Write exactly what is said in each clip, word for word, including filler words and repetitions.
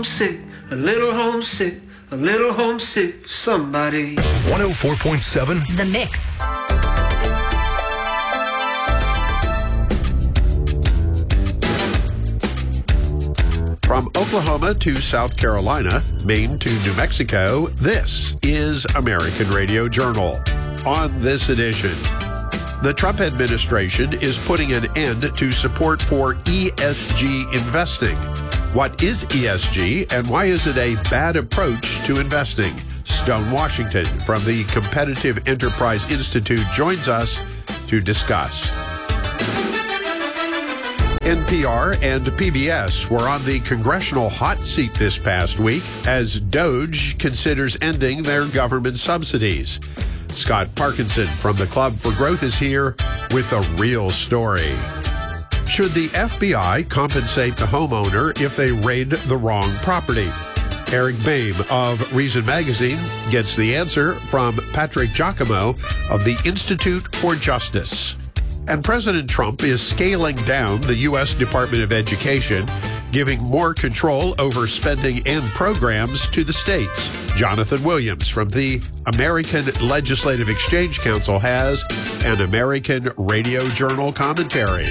homesick, a little homesick, a little homesick for somebody. one oh four point seven The Mix. From Oklahoma to South Carolina, Maine to New Mexico, this is American Radio Journal. On this edition, the Trump administration is putting an end to support for E S G investing. What is E S G and why is it a bad approach to investing? Stone Washington from the Competitive Enterprise Institute joins us to discuss. N P R and P B S were on the congressional hot seat this past week as DOGE considers ending their government subsidies. Scott Parkinson from the Club for Growth is here with a real story. Should the F B I compensate the homeowner if they raid the wrong property? Eric Boehm of Reason Magazine gets the answer from Patrick Giacomo of the Institute for Justice. And President Trump is scaling down the U S Department of Education, giving more control over spending and programs to the states. Jonathan Williams from the American Legislative Exchange Council has an American Radio Journal commentary.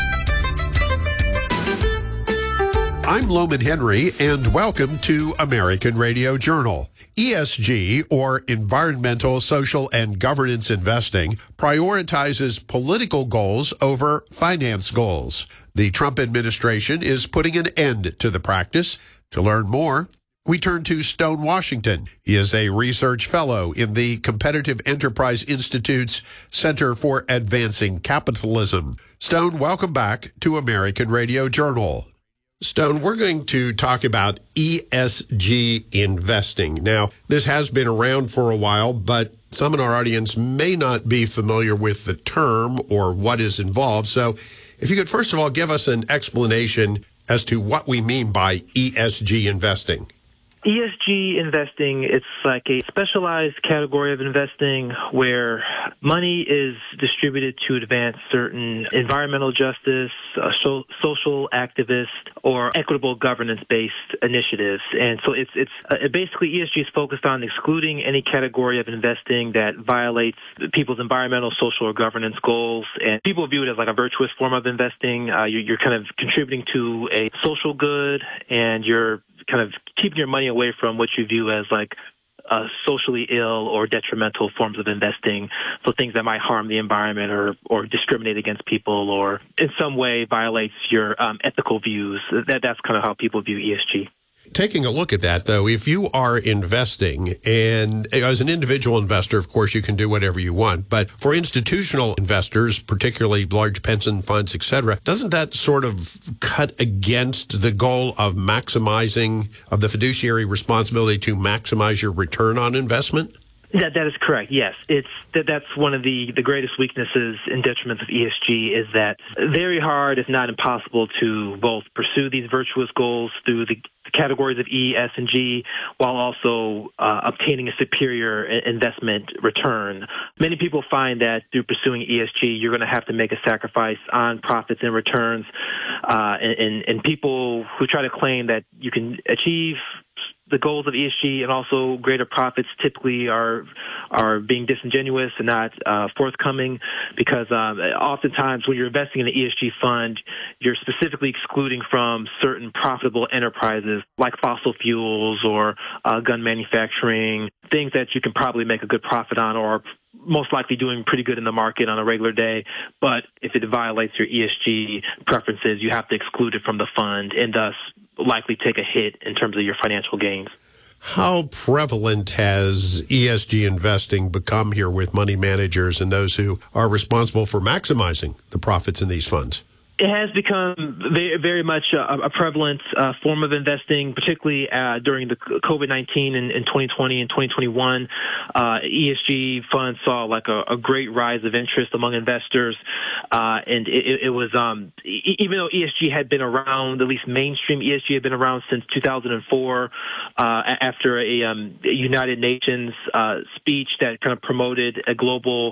I'm Loman Henry, and welcome to American Radio Journal. E S G, or Environmental, Social, and Governance Investing, prioritizes political goals over finance goals. The Trump administration is putting an end to the practice. To learn more, we turn to Stone Washington. He is a research fellow in the Competitive Enterprise Institute's Center for Advancing Capitalism. Stone, welcome back to American Radio Journal. Stone, we're going to talk about E S G investing. Now, this has been around for a while, but some in our audience may not be familiar with the term or what is involved. So if you could first of all give us an explanation as to what we mean by E S G investing. E S G investing, it's like a specialized category of investing where money is distributed to advance certain environmental justice, uh, so, social activist, or equitable governance-based initiatives. And so it's it's uh, basically E S G is focused on excluding any category of investing that violates people's environmental, social, or governance goals. And people view it as like a virtuous form of investing. Uh, you're, you're kind of contributing to a social good, and you're kind of keeping your money away from what you view as like uh, socially ill or detrimental forms of investing. So things that might harm the environment or, or discriminate against people or in some way violates your um, ethical views. That, that's kind of how people view E S G. Taking a look at that, though, if you are investing, and as an individual investor, of course, you can do whatever you want. But for institutional investors, particularly large pension funds, et cetera, doesn't that sort of cut against the goal of maximizing, of the fiduciary responsibility to maximize your return on investment? That that is correct. Yes, it's that that's one of the, the greatest weaknesses and detriments of E S G is that very hard, if not impossible, to both pursue these virtuous goals through the categories of E, S, and G, while also uh, obtaining a superior investment return. Many people find that through pursuing E S G, you're going to have to make a sacrifice on profits and returns, uh, and, and and people who try to claim that you can achieve the goals of E S G and also greater profits typically are are being disingenuous and not uh, forthcoming because um, oftentimes when you're investing in an E S G fund, you're specifically excluding from certain profitable enterprises like fossil fuels or uh, gun manufacturing, things that you can probably make a good profit on or most likely doing pretty good in the market on a regular day. But if it violates your E S G preferences, you have to exclude it from the fund and thus likely take a hit in terms of your financial gains. How prevalent has E S G investing become here with money managers and those who are responsible for maximizing the profits in these funds? It has become very, very much a, a prevalent uh, form of investing, particularly uh, during the COVID nineteen in, in twenty twenty and twenty twenty-one. Uh, E S G funds saw like a, a great rise of interest among investors, uh, and it, it was um, e- even though E S G had been around, at least mainstream E S G had been around since two thousand four, uh, after a um, United Nations uh, speech that kind of promoted a global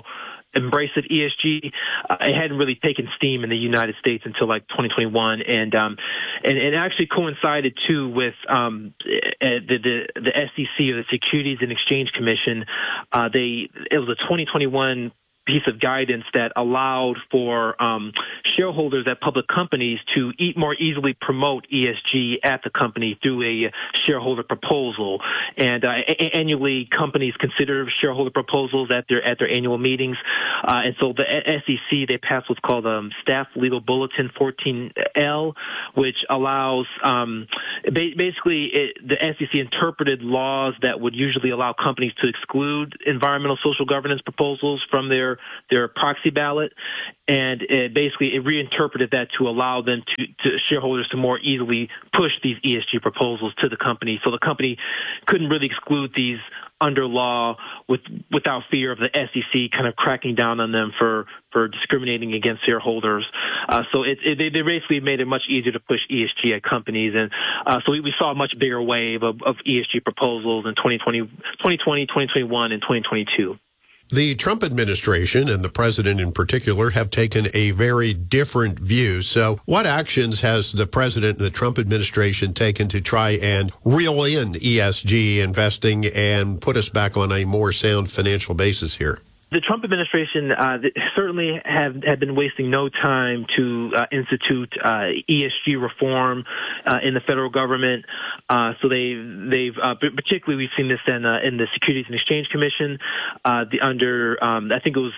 embrace of E S G. Uh, it hadn't really taken steam in the United States until like twenty twenty-one, and um, and it actually coincided too with um, the, the the S E C, or the Securities and Exchange Commission. Uh, they it was a twenty twenty-one piece of guidance that allowed for um, shareholders at public companies to eat more easily promote E S G at the company through a shareholder proposal. And uh, a- annually, companies consider shareholder proposals at their at their annual meetings. Uh, and so the S E C, they passed what's called um, Staff Legal Bulletin fourteen L, which allows um, ba- basically it, the S E C interpreted laws that would usually allow companies to exclude environmental social governance proposals from their their proxy ballot, and it basically it reinterpreted that to allow them to, to shareholders to more easily push these E S G proposals to the company. So the company couldn't really exclude these under law with without fear of the S E C kind of cracking down on them for for discriminating against shareholders. Uh, so it, it, they basically made it much easier to push E S G at companies, and uh, so we, we saw a much bigger wave of, of E S G proposals in twenty twenty, twenty twenty, twenty twenty-one, and twenty twenty-two. The Trump administration and the president in particular have taken a very different view. So what actions has the president and the Trump administration taken to try and reel in E S G investing and put us back on a more sound financial basis here? The Trump administration uh, certainly have, have been wasting no time to uh, institute uh, E S G reform uh, in the federal government. Uh, so they, they've uh, particularly we've seen this in, uh, in the Securities and Exchange Commission. Uh, the under um, I think it was.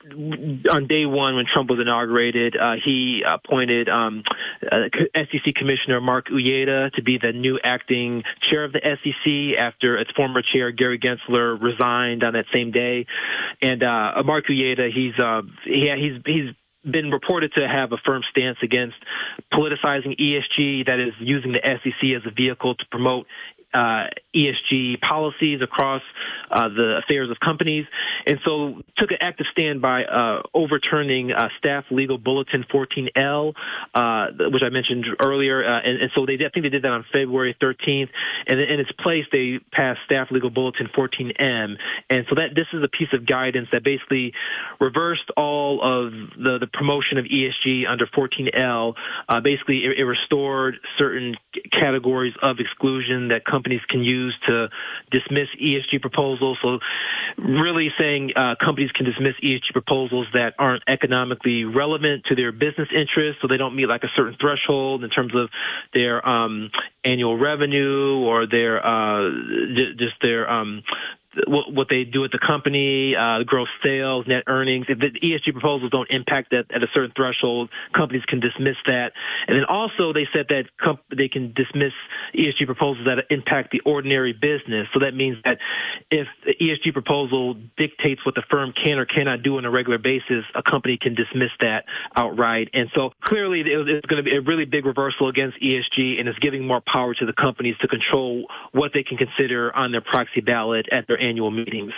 On day one, when Trump was inaugurated, uh, he appointed um, uh, S E C Commissioner Mark Uyeda to be the new acting chair of the S E C after its former chair, Gary Gensler, resigned on that same day. And uh, Mark Uyeda, he's uh, he, he's he's been reported to have a firm stance against politicizing E S G, that is, using the S E C as a vehicle to promote Uh, E S G policies across uh, the affairs of companies, and so took an active stand by uh, overturning uh, Staff Legal Bulletin fourteen L, uh, which I mentioned earlier, uh, and, and so they I think they did that on February thirteenth, and in its place they passed Staff Legal Bulletin fourteen M, and so that this is a piece of guidance that basically reversed all of the, the promotion of E S G under fourteen L. Uh, basically, it, it restored certain categories of exclusion that companies companies can use to dismiss E S G proposals. So really saying uh, companies can dismiss E S G proposals that aren't economically relevant to their business interests, so they don't meet like a certain threshold in terms of their um, annual revenue or their uh, just their um, what they do at the company, uh, gross sales, net earnings. If the E S G proposals don't impact that at a certain threshold, companies can dismiss that. And then also they said that comp- they can dismiss E S G proposals that impact the ordinary business. So that means that if the E S G proposal dictates what the firm can or cannot do on a regular basis, a company can dismiss that outright. And so clearly it's going to be a really big reversal against E S G, and it's giving more power to the companies to control what they can consider on their proxy ballot at their annual meetings.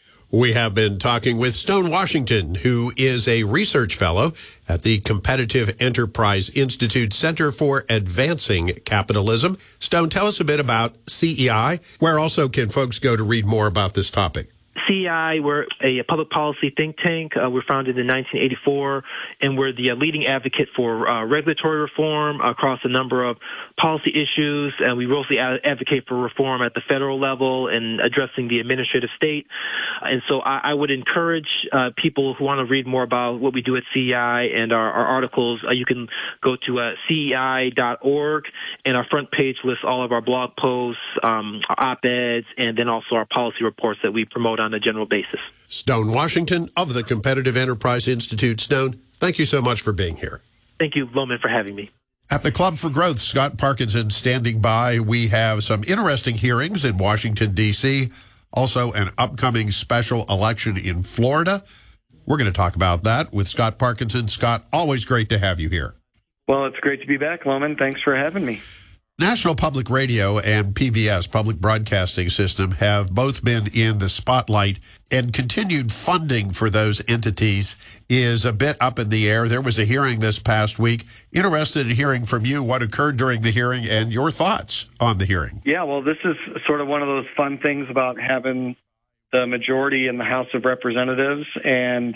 We have been talking with Stone Washington, who is a research fellow at the Competitive Enterprise Institute Center for Advancing Capitalism. Stone, tell us a bit about C E I. Where also can folks go to read more about this topic? C E I, we're a public policy think tank. Uh, we're founded in nineteen eighty-four, and we're the uh, leading advocate for uh, regulatory reform across a number of policy issues. And we mostly advocate for reform at the federal level and addressing the administrative state. And so I, I would encourage uh, people who want to read more about what we do at C E I and our, our articles. Uh, you can go to uh, C E I dot org, and our front page lists all of our blog posts, um, our op-eds, and then also our policy reports that we promote on a general basis. Stone Washington of the Competitive Enterprise Institute. Stone, thank you so much for being here. Thank you, Loman, for having me. At the Club for Growth, Scott Parkinson standing by. We have some interesting hearings in Washington, D C, also an upcoming special election in Florida. We're going to talk about that with Scott Parkinson. Scott, always great to have you here. Well, it's great to be back, Loman. Thanks for having me. National Public Radio and P B S, Public Broadcasting System, have both been in the spotlight, and continued funding for those entities is a bit up in the air. There was a hearing this past week. Interested in hearing from you what occurred during the hearing and your thoughts on the hearing. Yeah, well, this is sort of one of those fun things about having the majority in the House of Representatives, and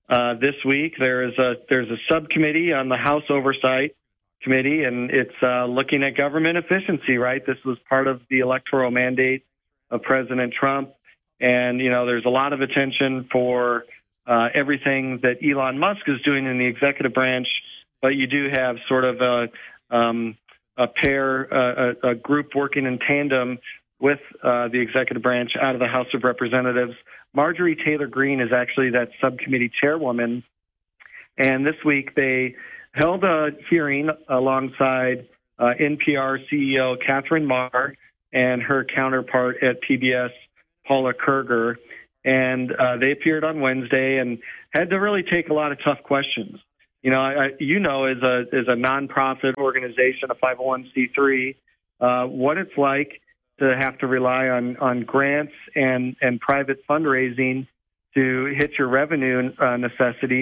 uh, this week there is a there's a subcommittee on the House Oversight Committee, and it's uh, looking at government efficiency. Right, this was part of the electoral mandate of President Trump, and you know there's a lot of attention for uh, everything that Elon Musk is doing in the executive branch, but you do have sort of a um, a pair, uh, a, a group working in tandem with uh, the executive branch out of the House of Representatives. Marjorie Taylor Greene is actually that subcommittee chairwoman. And this week they held a hearing alongside uh, N P R C E O Catherine Maher and her counterpart at P B S, Paula Kerger. And uh, they appeared on Wednesday and had to really take a lot of tough questions. You know, I, you know, as a as a nonprofit organization, a five oh one c three, uh, what it's like to have to rely on, on grants and, and private fundraising to hit your revenue uh, necessities.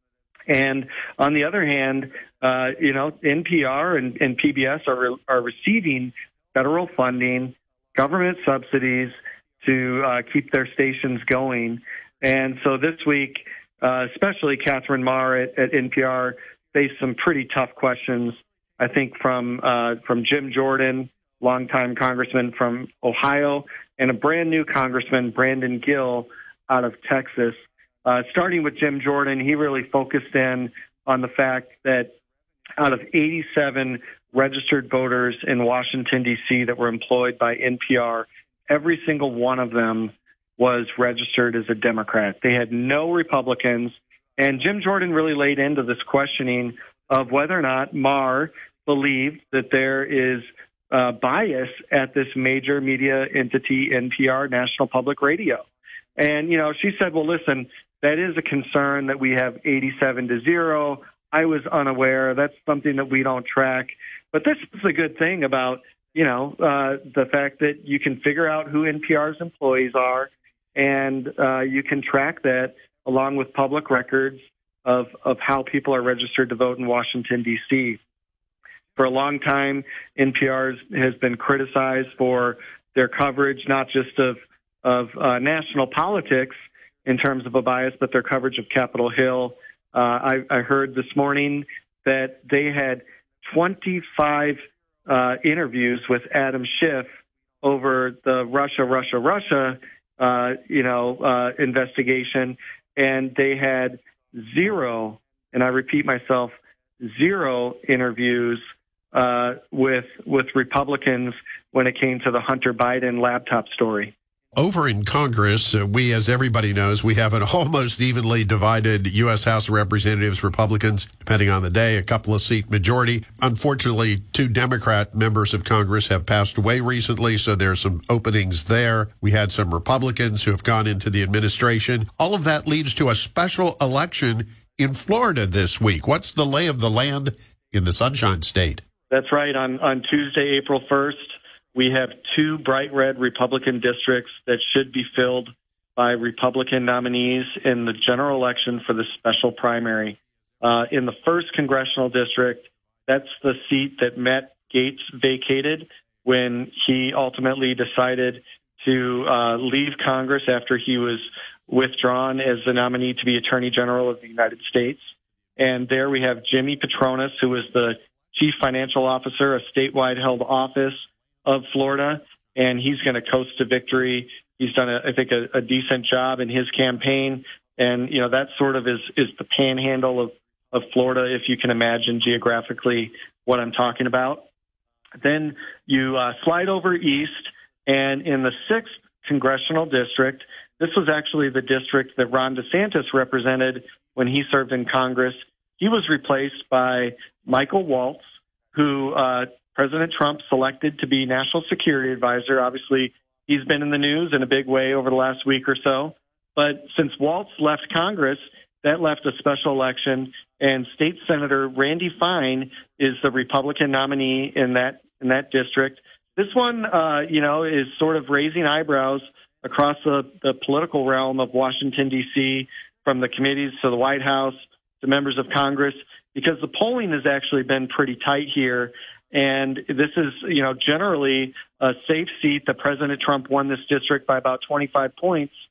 And on the other hand, uh, you know, N P R and, and P B S are re- are receiving federal funding, government subsidies to uh, keep their stations going. And so this week, uh, especially Catherine Maher at, at N P R faced some pretty tough questions, I think, from uh, from Jim Jordan, longtime congressman from Ohio, and a brand new congressman, Brandon Gill, out of Texas. Uh, starting with Jim Jordan, he really focused in on the fact that out of eighty-seven registered voters in Washington, D C that were employed by N P R, every single one of them was registered as a Democrat. They had no Republicans. And Jim Jordan really laid into this questioning of whether or not Maher believed that there is uh, bias at this major media entity, N P R, National Public Radio. And, you know, she said, well, listen, that is a concern that we have eighty-seven to zero. I was unaware. That's something that we don't track. But this is a good thing about, you know, uh, the fact that you can figure out who N P R's employees are, and uh, you can track that along with public records of, of how people are registered to vote in Washington, D C. For a long time, N P R has been criticized for their coverage, not just of, of uh, national politics in terms of a bias, but their coverage of Capitol Hill. Uh, I, I heard this morning that they had twenty-five uh, interviews with Adam Schiff over the Russia, Russia, Russia, uh, you know, uh, investigation, and they had zero, and I repeat myself, zero interviews uh, with with Republicans when it came to the Hunter Biden laptop story. Over in Congress, uh, we, as everybody knows, we have an almost evenly divided U S House of Representatives, Republicans, depending on the day, a couple of seat majority. Unfortunately, two Democrat members of Congress have passed away recently, so there's some openings there. We had some Republicans who have gone into the administration. All of that leads to a special election in Florida this week. What's the lay of the land in the Sunshine State? That's right. On, on Tuesday, April first, we have two bright red Republican districts that should be filled by Republican nominees in the general election for the special primary. Uh, in the first congressional district, that's the seat that Matt Gaetz vacated when he ultimately decided to uh, leave Congress after he was withdrawn as the nominee to be Attorney General of the United States. And there we have Jimmy Patronis, who is the Chief Financial Officer, a statewide held office of Florida, and he's going to coast to victory. He's done, a, I think, a, a decent job in his campaign, and you know that sort of is is the panhandle of of Florida, if you can imagine geographically what I'm talking about. Then you uh, slide over east, and in the sixth congressional district, this was actually the district that Ron DeSantis represented when he served in Congress. He was replaced by Michael Waltz, who uh, President Trump selected to be National Security Advisor. Obviously, he's been in the news in a big way over the last week or so. But since Waltz left Congress, that left a special election, and State Senator Randy Fine is the Republican nominee in that in that district. This one, uh, you know, is sort of raising eyebrows across the, the political realm of Washington, D C, from the committees to the White House to members of Congress, because the polling has actually been pretty tight here. And this is, you know, generally a safe seat that President Trump won this district by about twenty-five points.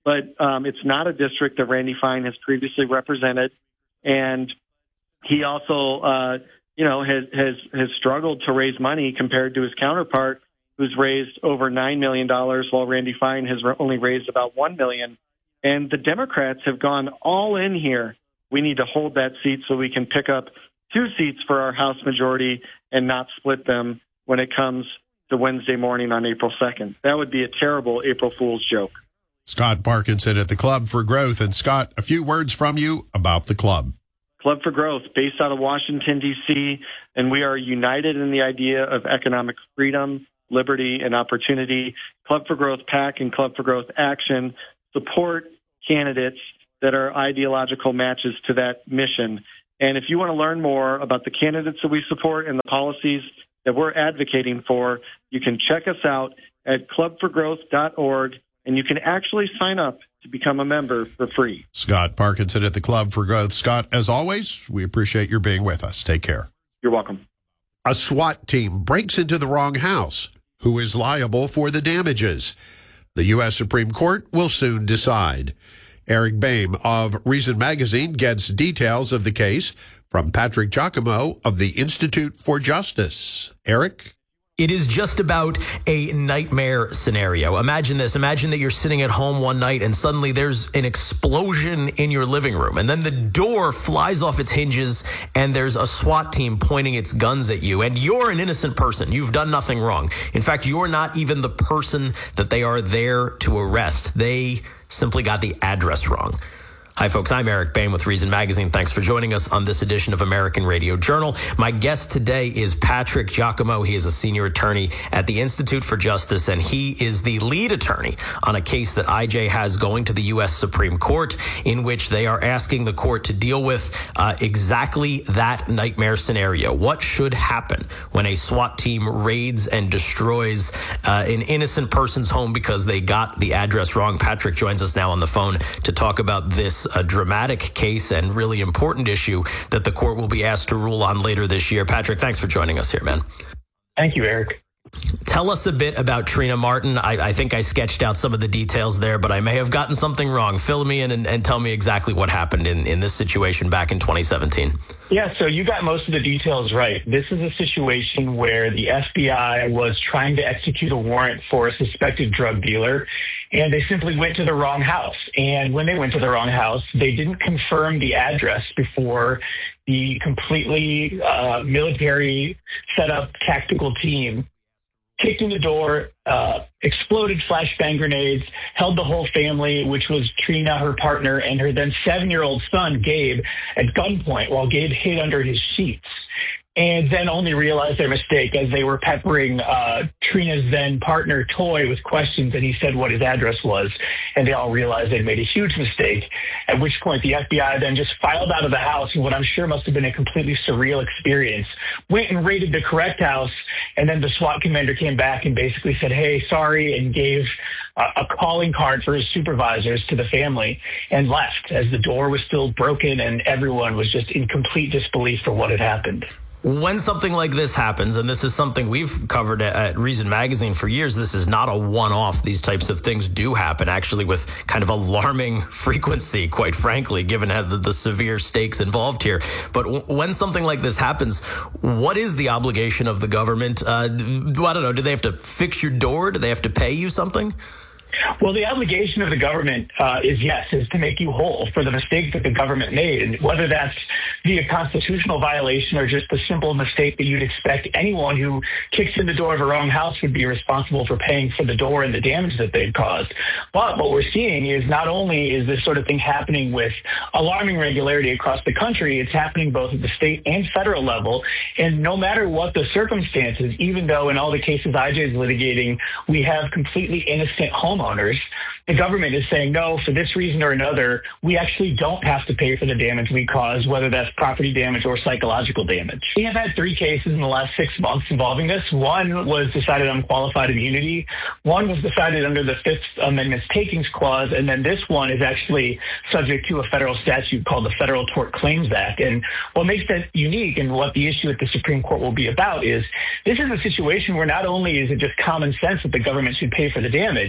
but um, it's not a district that Randy Fine has previously represented. And he also, uh, you know, has, has, has struggled to raise money compared to his counterpart, who's raised over nine million dollars, while Randy Fine has only raised about one million dollars. And the Democrats have gone all in here. We need to hold that seat so we can pick up two seats for our House majority and not split them when it comes to Wednesday morning on April second. That would be a terrible April Fool's joke. Scott Parkinson at the Club for Growth. And Scott, a few words from you about the club. Club for Growth, based out of Washington, D C, and we are united in the idea of economic freedom, liberty, and opportunity. Club for Growth PAC and Club for Growth Action support candidates that are ideological matches to that mission. And if you want to learn more about the candidates that we support and the policies that we're advocating for, you can check us out at club for growth dot org, and you can actually sign up to become a member for free. Scott Parkinson at the Club for Growth. Scott, as always, we appreciate your being with us. Take care. You're welcome. A SWAT team breaks into the wrong house. Who is liable for the damages? The U S Supreme Court will soon decide. Eric Boehm of Reason Magazine gets details of the case from Patrick Giacomo of the Institute for Justice. Eric? It is just about a nightmare scenario. Imagine this. Imagine that you're sitting at home one night and suddenly there's an explosion in your living room. And then the door flies off its hinges and there's a SWAT team pointing its guns at you. And you're an innocent person. You've done nothing wrong. In fact, you're not even the person that they are there to arrest. They simply got the address wrong. Hi, folks. I'm Eric Boehm with Reason Magazine. Thanks for joining us on this edition of American Radio Journal. My guest today is Patrick Giacomo. He is a senior attorney at the Institute for Justice, and he is the lead attorney on a case that I J has going to the U S Supreme Court, in which they are asking the court to deal with uh, exactly that nightmare scenario. What should happen when a SWAT team raids and destroys uh, an innocent person's home because they got the address wrong? Patrick joins us now on the phone to talk about this a dramatic case and really important issue that the court will be asked to rule on later this year. Patrick, thanks for joining us here, man. Thank you, Eric. Tell us a bit about Trina Martin. I, I think I sketched out some of the details there, but I may have gotten something wrong. Fill me in and, and tell me exactly what happened in, in this situation back in twenty seventeen. Yeah, so you got most of the details right. This is a situation where the F B I was trying to execute a warrant for a suspected drug dealer, and they simply went to the wrong house. And when they went to the wrong house, they didn't confirm the address before the completely uh, military set-up tactical team kicked in the door, uh, exploded flashbang grenades, held the whole family, which was Trina, her partner, and her then seven-year-old son, Gabe, at gunpoint while Gabe hid under his sheets. And then only realized their mistake as they were peppering uh, Trina's then partner, Toy, with questions, and he said what his address was. And they all realized they'd made a huge mistake, at which point the F B I then just filed out of the house in what I'm sure must have been a completely surreal experience, went and raided the correct house, and then the SWAT commander came back and basically said, hey, sorry, and gave uh, a calling card for his supervisors to the family and left as the door was still broken and everyone was just in complete disbelief for what had happened. When something like this happens, and this is something we've covered at Reason Magazine for years, this is not a one-off. These types of things do happen, actually, with kind of alarming frequency, quite frankly, given the, the severe stakes involved here. But w- when something like this happens, what is the obligation of the government? Uh, I don't know. Do they have to fix your door? Do they have to pay you something? Well, the obligation of the government uh, is, yes, is to make you whole for the mistake that the government made. And whether that's via constitutional violation or just the simple mistake that you'd expect anyone who kicks in the door of a wrong house would be responsible for paying for the door and the damage that they've caused. But what we're seeing is not only is this sort of thing happening with alarming regularity across the country, it's happening both at the state and federal level. And no matter what the circumstances, even though in all the cases I J is litigating, we have completely innocent homeowners, the government is saying, no, for this reason or another, we actually don't have to pay for the damage we cause, whether that's property damage or psychological damage. We have had three cases in the last six months involving this. One was decided on qualified immunity. One was decided under the Fifth Amendment's takings clause. And then this one is actually subject to a federal statute called the Federal Tort Claims Act. And what makes that unique and what the issue at the Supreme Court will be about is this is a situation where not only is it just common sense that the government should pay for the damage,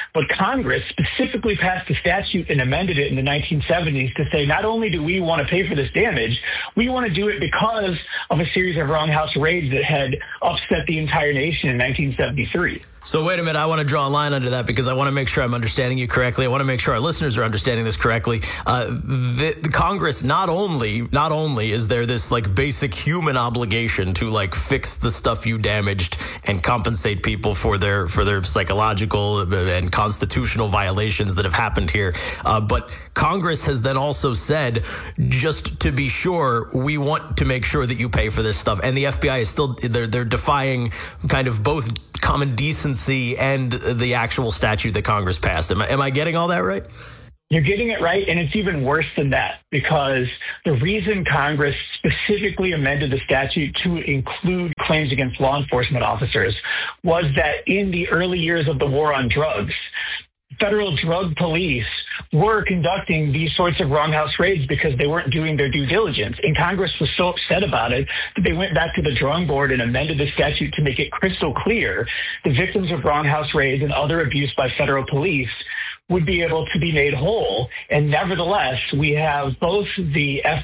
But Congress specifically passed a statute and amended it in the nineteen seventies to say not only do we want to pay for this damage, we want to do it because of a series of wrong house raids that had upset the entire nation in nineteen seventy-three. So wait a minute, I want to draw a line under that because I want to make sure I'm understanding you correctly. I want to make sure our listeners are understanding this correctly. Uh, the, the Congress, not only, not only is there this like basic human obligation to like fix the stuff you damaged and compensate people for their for their psychological and constitutional violations that have happened here, uh, but Congress has then also said, just to be sure, we want to make sure that you pay for this stuff. And the F B I is still, they're, they're defying kind of both common decency and the actual statute that Congress passed. Am I, am I getting all that right? You're getting it right, and it's even worse than that, because the reason Congress specifically amended the statute to include claims against law enforcement officers was that in the early years of the war on drugs, federal drug police were conducting these sorts of wrong house raids because they weren't doing their due diligence. And Congress was so upset about it that they went back to the drawing board and amended the statute to make it crystal clear the victims of wrong house raids and other abuse by federal police would be able to be made whole. And nevertheless, we have both the F